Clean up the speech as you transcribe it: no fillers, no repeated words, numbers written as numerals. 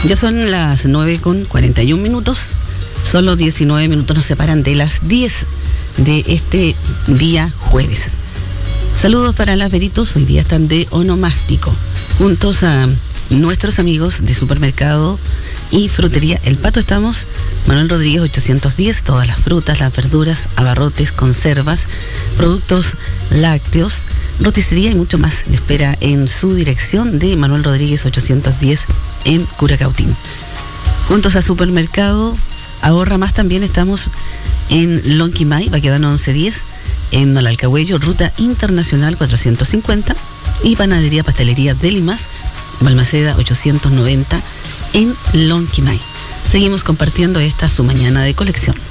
Ya son las 9:41. Solo 19 minutos nos separan de las 10 de este día jueves. Saludos para las Veritos, hoy día están de onomástico, juntos a nuestros amigos de Supermercado y Frutería El Pato. Estamos Manuel Rodríguez 810, todas las frutas, las verduras, abarrotes, conservas, productos lácteos, roticería y mucho más. Le espera en su dirección de Manuel Rodríguez 810 en Curacautín. Juntos a Supermercado Ahorra Más también estamos en Lonquimay, Baquedano 1110, en Malalcahuello, Ruta Internacional 450, y Panadería Pastelería Delimas, Balmaceda 890 en Lonquimay. Seguimos compartiendo esta su mañana de colección.